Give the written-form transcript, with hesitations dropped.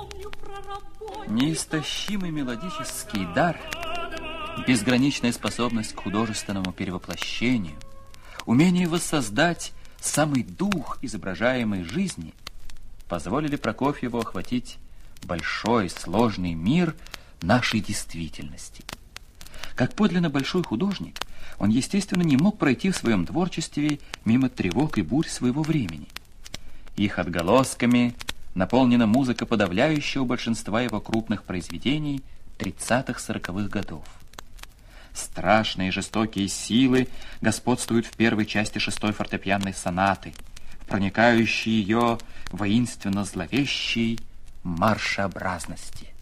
Неистощимый мелодический дар, безграничная способность к художественному перевоплощению, умение воссоздать самый дух изображаемой жизни позволили Прокофьеву охватить большой, сложный мир нашей действительности. Как подлинно большой художник, он, естественно, не мог пройти в своем творчестве мимо тревог и бурь своего времени. Их отголосками наполнена музыка подавляющего большинства его крупных произведений 30-40-х годов. Страшные жестокие силы господствуют в первой части 6-й фортепианной сонаты, в проникающей ее воинственно-зловещей маршеобразности.